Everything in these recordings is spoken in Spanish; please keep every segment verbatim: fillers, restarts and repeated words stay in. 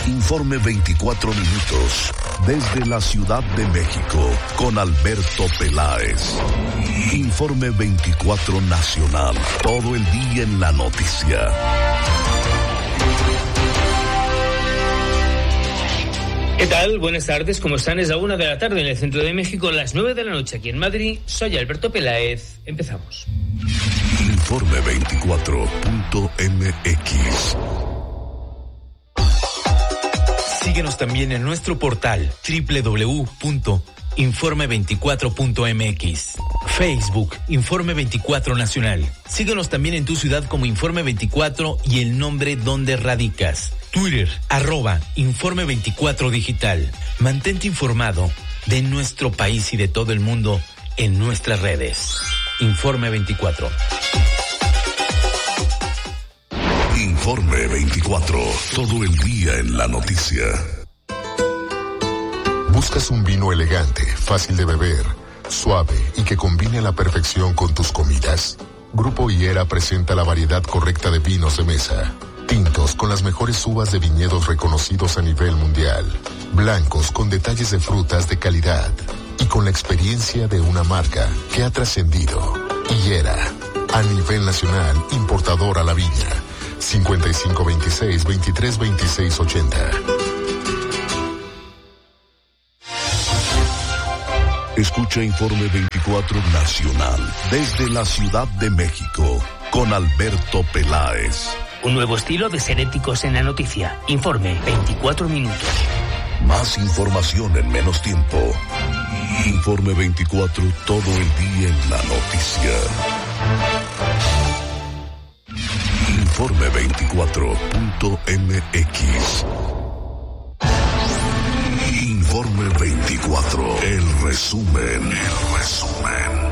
Informe veinticuatro minutos desde la Ciudad de México con Alberto Peláez. Informe veinticuatro nacional, todo el día en la noticia. ¿Qué tal? Buenas tardes, ¿cómo están? Es la una de la tarde en el centro de México, las nueve de la noche aquí en Madrid. Soy Alberto Peláez. Empezamos. Informe veinticuatro punto m x. Síguenos también en nuestro portal doble u doble u doble u punto informe veinticuatro punto m x. Facebook, Informe veinticuatro Nacional. Síguenos también en tu ciudad como Informe veinticuatro y el nombre donde radicas. Twitter, arroba Informe veinticuatro Digital. Mantente informado de nuestro país y de todo el mundo en nuestras redes. Informe veinticuatro. Informe veinticuatro, todo el día en la noticia. ¿Buscas un vino elegante, fácil de beber, suave y que combine a la perfección con tus comidas? Grupo Higuera presenta la variedad correcta de vinos de mesa. Tintos con las mejores uvas de viñedos reconocidos a nivel mundial. Blancos con detalles de frutas de calidad. Y con la experiencia de una marca que ha trascendido. Higuera, a nivel nacional, importador a la viña. cincuenta y cinco veintiséis, veintitrés veintiséis ochenta. Escucha Informe veinticuatro Nacional desde la Ciudad de México con Alberto Peláez. Un nuevo estilo de ser éticos en la noticia. Informe veinticuatro minutos. Más información en menos tiempo. Informe veinticuatro, todo el día en la noticia. Informe veinticuatro punto m x. Informe veinticuatro, el resumen, el resumen.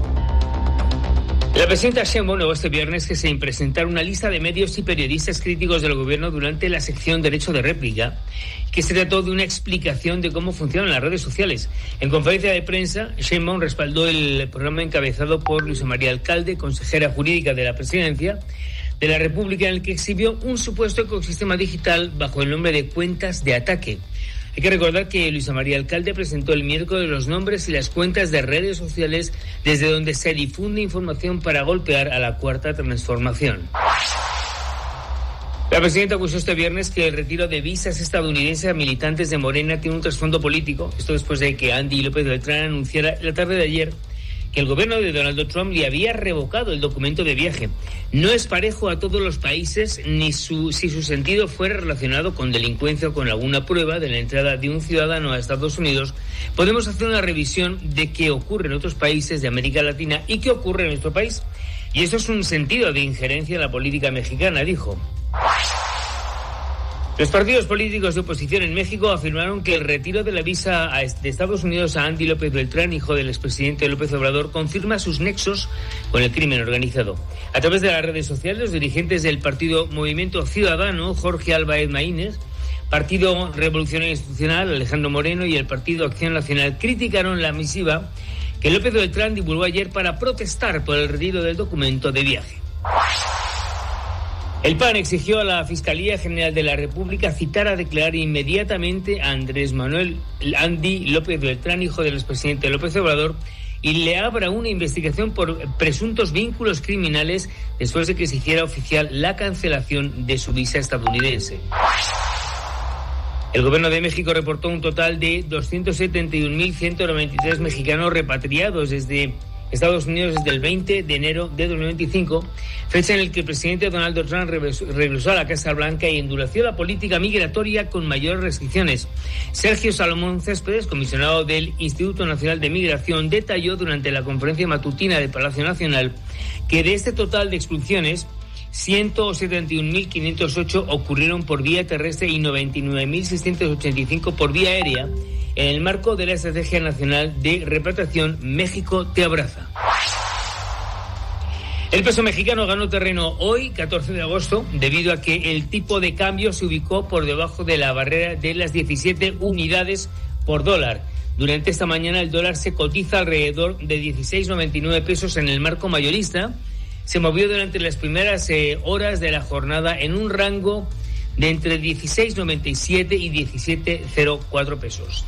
La presidenta Sheinbaum negó este viernes que se presentara una lista de medios y periodistas críticos del gobierno durante la sección Derecho de Réplica, que se trató de una explicación de cómo funcionan las redes sociales. En conferencia de prensa, Sheinbaum respaldó el programa encabezado por Luisa María Alcalde, consejera jurídica de la Presidencia de la República, en el que exhibió un supuesto ecosistema digital bajo el nombre de cuentas de ataque. Hay que recordar que Luisa María Alcalde presentó el miércoles los nombres y las cuentas de redes sociales desde donde se difunde información para golpear a la Cuarta Transformación. La presidenta acusó este viernes que el retiro de visas estadounidenses a militantes de Morena tiene un trasfondo político. Esto después de que Andy López Beltrán anunciara la tarde de ayer que el gobierno de Donald Trump le había revocado el documento de viaje. No es parejo a todos los países ni su, si su sentido fuera relacionado con delincuencia o con alguna prueba de la entrada de un ciudadano a Estados Unidos. Podemos hacer una revisión de qué ocurre en otros países de América Latina y qué ocurre en nuestro país. Y eso es un sentido de injerencia en la política mexicana, dijo. Los partidos políticos de oposición en México afirmaron que el retiro de la visa de Estados Unidos a Andy López Beltrán, hijo del expresidente López Obrador, confirma sus nexos con el crimen organizado. A través de las redes sociales, los dirigentes del partido Movimiento Ciudadano, Jorge Álvarez Maínez, Partido Revolucionario Institucional, Alejandro Moreno, y el Partido Acción Nacional criticaron la misiva que López Beltrán divulgó ayer para protestar por el retiro del documento de viaje. El P A N exigió a la Fiscalía General de la República citar a declarar inmediatamente a Andrés Manuel Andy López Beltrán, hijo del expresidente López Obrador, y le abra una investigación por presuntos vínculos criminales después de que se hiciera oficial la cancelación de su visa estadounidense. El gobierno de México reportó un total de doscientos setenta y un mil ciento noventa y tres mexicanos repatriados desde Estados Unidos desde el veinte de enero de dos mil veinticinco, fecha en la que el presidente Donald Trump regresó a la Casa Blanca y endureció la política migratoria con mayores restricciones. Sergio Salomón Céspedes, comisionado del Instituto Nacional de Migración, detalló durante la conferencia matutina del Palacio Nacional que de este total de expulsiones, ciento setenta y un mil quinientos ocho ocurrieron por vía terrestre y noventa y nueve mil seiscientos ochenta y cinco por vía aérea, en el marco de la Estrategia Nacional de Repatriación México Te Abraza. El peso mexicano ganó terreno hoy, catorce de agosto, debido a que el tipo de cambio se ubicó por debajo de la barrera de las diecisiete unidades por dólar. Durante esta mañana el dólar se cotiza alrededor de dieciséis noventa y nueve pesos en el marco mayorista. Se movió durante las primeras eh, horas de la jornada en un rango de entre dieciséis noventa y siete y diecisiete cero cuatro pesos.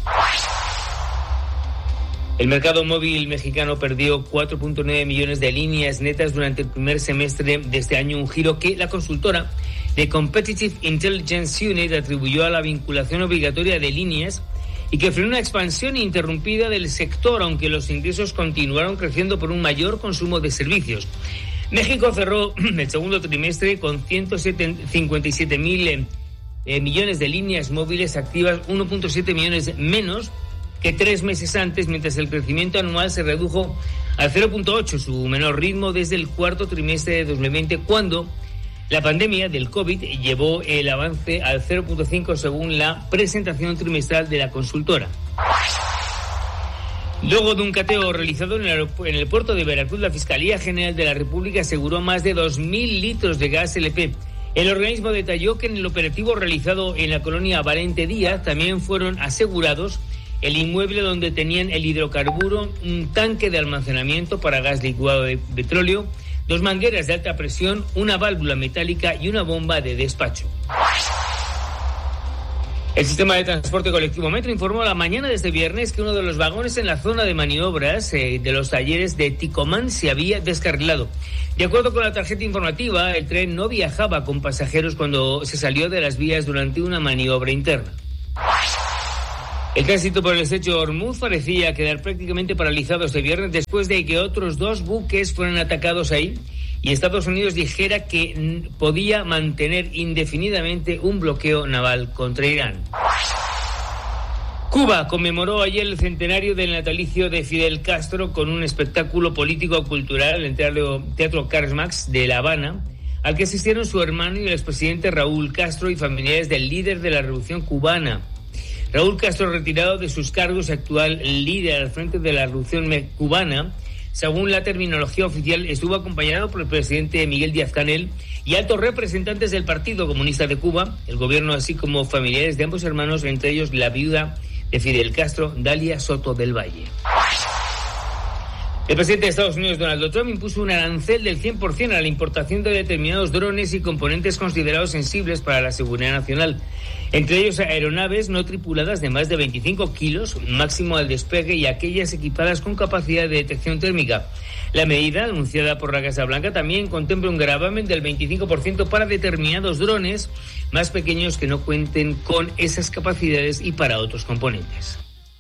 El mercado móvil mexicano perdió cuatro punto nueve millones de líneas netas durante el primer semestre de este año, un giro que la consultora de Competitive Intelligence Unit atribuyó a la vinculación obligatoria de líneas y que frenó una expansión interrumpida del sector, aunque los ingresos continuaron creciendo por un mayor consumo de servicios. México cerró el segundo trimestre con ciento cincuenta y siete mil eh, millones de líneas móviles activas, uno punto siete millones menos que tres meses antes, mientras el crecimiento anual se redujo al cero punto ocho, su menor ritmo desde el cuarto trimestre de dos mil veinte, cuando la pandemia del COVID llevó el avance al cero punto cinco según la presentación trimestral de la consultora. Luego de un cateo realizado en el, en el puerto de Veracruz, la Fiscalía General de la República aseguró más de dos mil litros de gas L P. El organismo detalló que en el operativo realizado en la colonia Valente Díaz también fueron asegurados el inmueble donde tenían el hidrocarburo, un tanque de almacenamiento para gas licuado de petróleo, dos mangueras de alta presión, una válvula metálica y una bomba de despacho. El sistema de transporte colectivo Metro informó la mañana de este viernes que uno de los vagones en la zona de maniobras eh, de los talleres de Ticomán se había descarrilado. De acuerdo con la tarjeta informativa, el tren no viajaba con pasajeros cuando se salió de las vías durante una maniobra interna. El tránsito por el estrecho de Hormuz parecía quedar prácticamente paralizado este viernes después de que otros dos buques fueran atacados ahí y Estados Unidos dijera que podía mantener indefinidamente un bloqueo naval contra Irán. Cuba conmemoró ayer el centenario del natalicio de Fidel Castro con un espectáculo político-cultural en el Teatro Carl Marx de La Habana, al que asistieron su hermano y el expresidente Raúl Castro y familiares del líder de la Revolución Cubana. Raúl Castro, retirado de sus cargos, actual líder al frente de la Revolución Cubana, según la terminología oficial, estuvo acompañado por el presidente Miguel Díaz-Canel y altos representantes del Partido Comunista de Cuba, el gobierno, así como familiares de ambos hermanos, entre ellos la viuda de Fidel Castro, Dalia Soto del Valle. El presidente de Estados Unidos, Donald Trump, impuso un arancel del cien por ciento a la importación de determinados drones y componentes considerados sensibles para la seguridad nacional, entre ellos aeronaves no tripuladas de más de veinticinco kilos, máximo al despegue, y aquellas equipadas con capacidad de detección térmica. La medida, anunciada por la Casa Blanca, también contempla un gravamen del veinticinco por ciento para determinados drones más pequeños que no cuenten con esas capacidades y para otros componentes.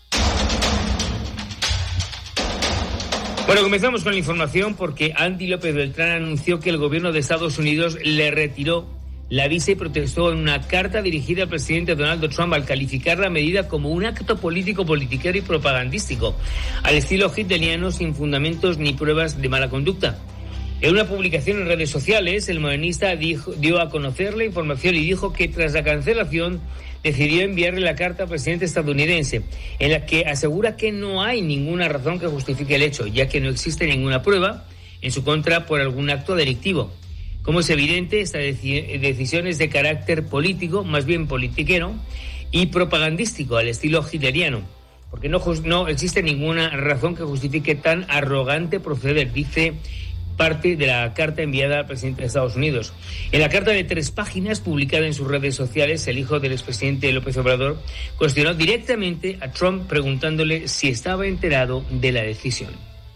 Bueno, comenzamos con la información porque Andy López Beltrán anunció que el gobierno de Estados Unidos le retiró la visa y protestó en una carta dirigida al presidente Donald Trump al calificar la medida como un acto político, politiquero y propagandístico, al estilo hitleriano, sin fundamentos ni pruebas de mala conducta. En una publicación en redes sociales, el morenista dijo, dio a conocer la información y dijo que tras la cancelación decidió enviarle la carta al presidente estadounidense, en la que asegura que no hay ninguna razón que justifique el hecho, ya que no existe ninguna prueba en su contra por algún acto delictivo. Como es evidente, esta deci- decisión es de carácter político, más bien politiquero y propagandístico, al estilo hitleriano, porque no, just- no existe ninguna razón que justifique tan arrogante proceder, dice parte de la carta enviada al presidente de Estados Unidos. En la carta de tres páginas publicada en sus redes sociales, el hijo del expresidente López Obrador cuestionó directamente a Trump preguntándole si estaba enterado de la decisión.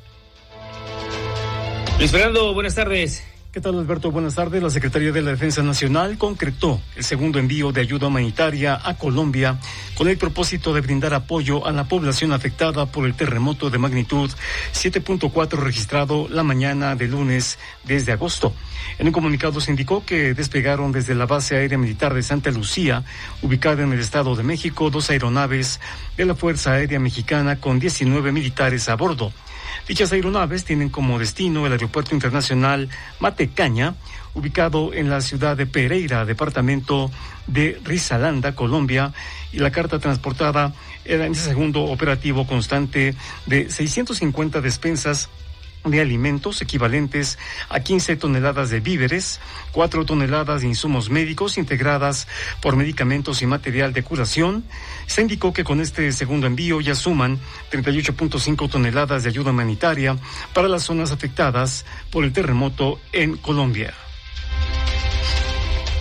Luis Fernando, buenas tardes. ¿Qué tal, Alberto? Buenas tardes. La Secretaría de la Defensa Nacional concretó el segundo envío de ayuda humanitaria a Colombia con el propósito de brindar apoyo a la población afectada por el terremoto de magnitud siete punto cuatro registrado la mañana de lunes desde agosto. En un comunicado se indicó que despegaron desde la base aérea militar de Santa Lucía, ubicada en el Estado de México, dos aeronaves de la Fuerza Aérea Mexicana con diecinueve militares a bordo. Dichas aeronaves tienen como destino el Aeropuerto Internacional Matecaña, ubicado en la ciudad de Pereira, departamento de Risaralda, Colombia, y la carga transportada era en ese segundo operativo constante de seiscientas cincuenta despensas de alimentos equivalentes a quince toneladas de víveres, cuatro toneladas de insumos médicos integradas por medicamentos y material de curación. Se indicó que con este segundo envío ya suman treinta y ocho punto cinco toneladas de ayuda humanitaria para las zonas afectadas por el terremoto en Colombia.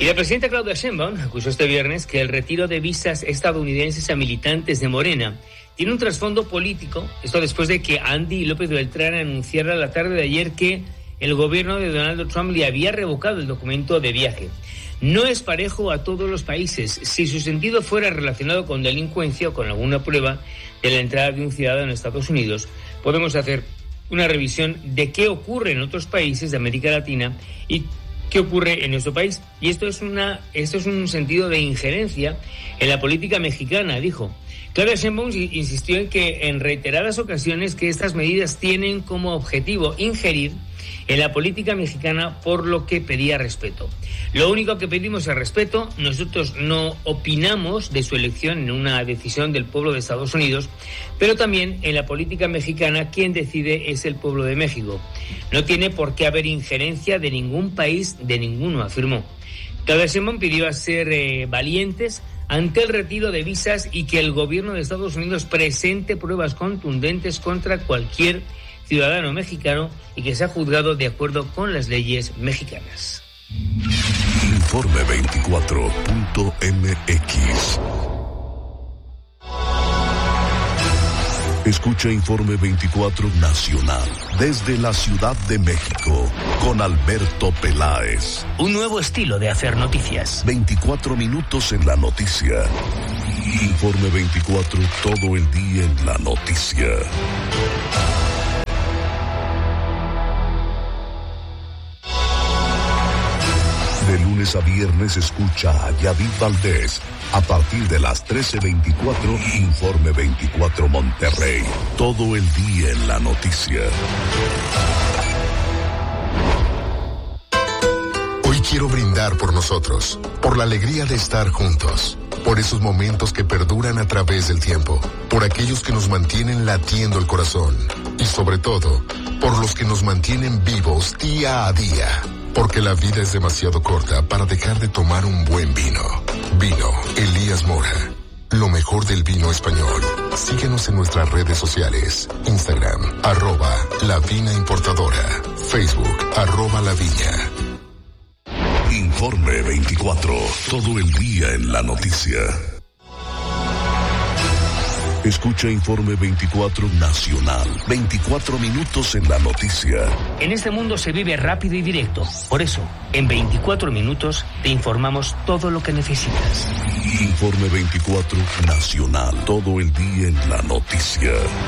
Y la presidenta Claudia Sheinbaum acusó este viernes que el retiro de visas estadounidenses a militantes de Morena tiene un trasfondo político. Esto después de que Andy López Beltrán anunciara la tarde de ayer que el gobierno de Donald Trump le había revocado el documento de viaje. No es parejo a todos los países. Si su sentido fuera relacionado con delincuencia o con alguna prueba de la entrada de un ciudadano a Estados Unidos, podemos hacer una revisión de qué ocurre en otros países de América Latina y qué ocurre en nuestro país. Y esto es una, esto es un sentido de injerencia en la política mexicana, dijo. Claudia Sheinbaum insistió en que en reiteradas ocasiones que estas medidas tienen como objetivo ingerir en la política mexicana, por lo que pedía respeto. Lo único que pedimos es respeto. Nosotros no opinamos de su elección en una decisión del pueblo de Estados Unidos, pero también en la política mexicana quien decide es el pueblo de México. No tiene por qué haber injerencia de ningún país, de ninguno, afirmó. Claudia Sheinbaum pidió a ser eh, valientes ante el retiro de visas y que el gobierno de Estados Unidos presente pruebas contundentes contra cualquier ciudadano mexicano y que sea juzgado de acuerdo con las leyes mexicanas. Informe veinticuatro punto m x. Escucha Informe veinticuatro Nacional desde la Ciudad de México con Alberto Peláez. Un nuevo estilo de hacer noticias. veinticuatro minutos en la noticia. Informe veinticuatro, todo el día en la noticia. De lunes a viernes escucha a Yadid Valdés a partir de las trece veinticuatro, Informe veinticuatro Monterrey. Todo el día en la noticia. Hoy quiero brindar por nosotros, por la alegría de estar juntos, por esos momentos que perduran a través del tiempo, por aquellos que nos mantienen latiendo el corazón y sobre todo, por los que nos mantienen vivos día a día. Porque la vida es demasiado corta para dejar de tomar un buen vino. Vino Elías Mora. Lo mejor del vino español. Síguenos en nuestras redes sociales. Instagram, arroba La Vina Importadora. Facebook, arroba La Viña. Informe veinticuatro. Todo el día en la noticia. Escucha Informe veinticuatro Nacional. veinticuatro minutos en la noticia. En este mundo se vive rápido y directo. Por eso, en veinticuatro minutos te informamos todo lo que necesitas. Informe veinticuatro Nacional. Todo el día en la noticia.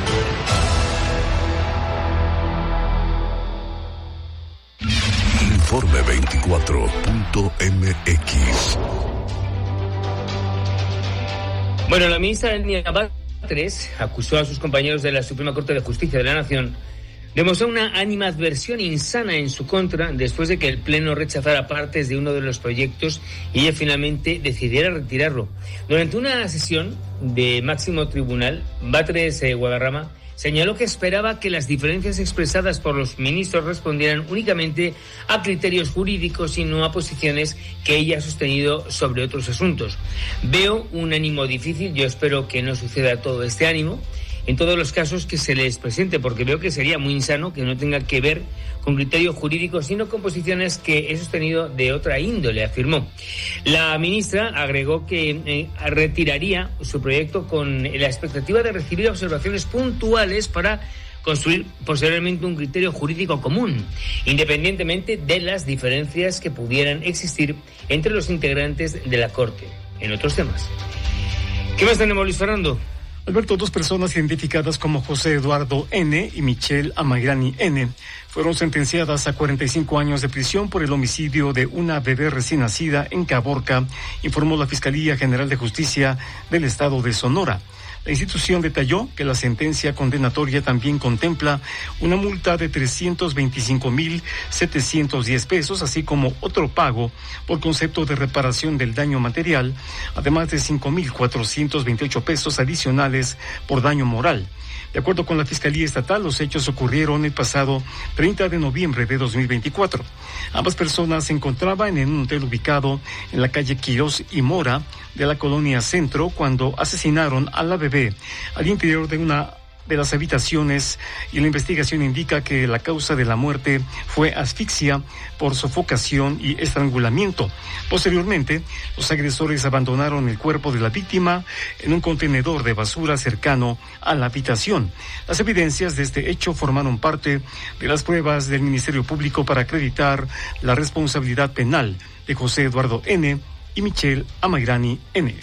Informe veinticuatro punto m x. Bueno, la ministra Elnia Batres acusó a sus compañeros de la Suprema Corte de Justicia de la Nación de mostrar una animadversión insana en su contra después de que el Pleno rechazara partes de uno de los proyectos y ella finalmente decidiera retirarlo. Durante una sesión de máximo tribunal, Batres eh, Guadarrama señaló que esperaba que las diferencias expresadas por los ministros respondieran únicamente a criterios jurídicos y no a posiciones que ella ha sostenido sobre otros asuntos. Veo un ánimo difícil, yo espero que no suceda todo este ánimo en todos los casos que se les presente, porque veo que sería muy insano que no tenga que ver con criterios jurídicos, sino con posiciones que he sostenido de otra índole, afirmó. La ministra agregó que eh, retiraría su proyecto con la expectativa de recibir observaciones puntuales para construir posteriormente un criterio jurídico común, independientemente de las diferencias que pudieran existir entre los integrantes de la Corte en otros temas. ¿Qué más tenemos, Luis Fernando? Alberto, dos personas identificadas como José Eduardo N. y Michelle Amairani N. fueron sentenciadas a cuarenta y cinco años de prisión por el homicidio de una bebé recién nacida en Caborca, informó la Fiscalía General de Justicia del Estado de Sonora. La institución detalló que la sentencia condenatoria también contempla una multa de trescientos veinticinco mil setecientos diez pesos, así como otro pago por concepto de reparación del daño material, además de cinco mil cuatrocientos veintiocho pesos adicionales por daño moral. De acuerdo con la Fiscalía Estatal, los hechos ocurrieron el pasado treinta de noviembre de dos mil veinticuatro. Ambas personas se encontraban en un hotel ubicado en la calle Quirós y Mora de la colonia Centro cuando asesinaron a la bebé al interior de una de las habitaciones y la investigación indica que la causa de la muerte fue asfixia por sofocación y estrangulamiento. Posteriormente, los agresores abandonaron el cuerpo de la víctima en un contenedor de basura cercano a la habitación. Las evidencias de este hecho formaron parte de las pruebas del Ministerio Público para acreditar la responsabilidad penal de José Eduardo N. y Michelle Amairani N.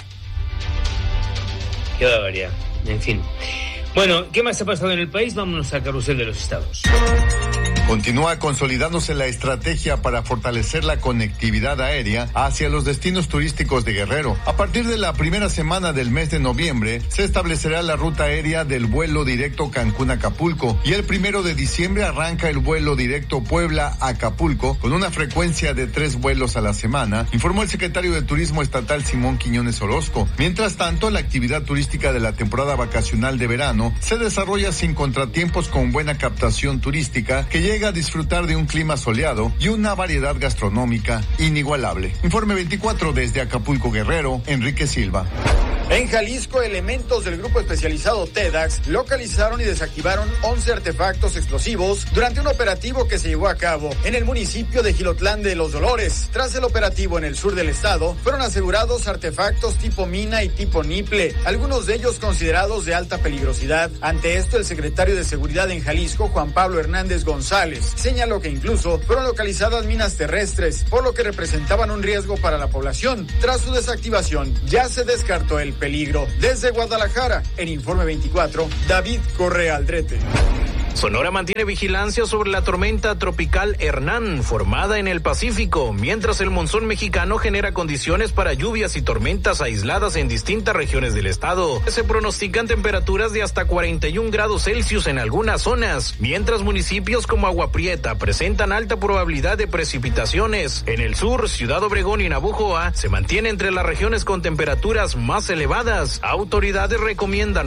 Qué barbaridad. En fin. Bueno, ¿qué más ha pasado en el país? Vámonos al carrusel de los estados. Continúa consolidándose la estrategia para fortalecer la conectividad aérea hacia los destinos turísticos de Guerrero. A partir de la primera semana del mes de noviembre, se establecerá la ruta aérea del vuelo directo Cancún-Acapulco y el primero de diciembre arranca el vuelo directo Puebla-Acapulco con una frecuencia de tres vuelos a la semana, informó el secretario de Turismo Estatal Simón Quiñones Orozco. Mientras tanto, la actividad turística de la temporada vacacional de verano se desarrolla sin contratiempos con buena captación turística que llega a disfrutar de un clima soleado y una variedad gastronómica inigualable. Informe veinticuatro desde Acapulco, Guerrero, Enrique Silva. En Jalisco, elementos del grupo especializado TEDAX localizaron y desactivaron once artefactos explosivos durante un operativo que se llevó a cabo en el municipio de Jilotlán de los Dolores. Tras el operativo en el sur del estado, fueron asegurados artefactos tipo mina y tipo niple, algunos de ellos considerados de alta peligrosidad. Ante esto, el secretario de Seguridad en Jalisco, Juan Pablo Hernández González, señaló que incluso fueron localizadas minas terrestres, por lo que representaban un riesgo para la población. Tras su desactivación, ya se descartó el peligro. Desde Guadalajara, en Informe veinticuatro, David Correa Aldrete. Sonora mantiene vigilancia sobre la tormenta tropical Hernán, formada en el Pacífico, mientras el monzón mexicano genera condiciones para lluvias y tormentas aisladas en distintas regiones del estado. Se pronostican temperaturas de hasta cuarenta y un grados Celsius en algunas zonas, mientras municipios como Agua Prieta presentan alta probabilidad de precipitaciones. En el sur, Ciudad Obregón y Navojoa se mantienen entre las regiones con temperaturas más elevadas. Autoridades recomiendan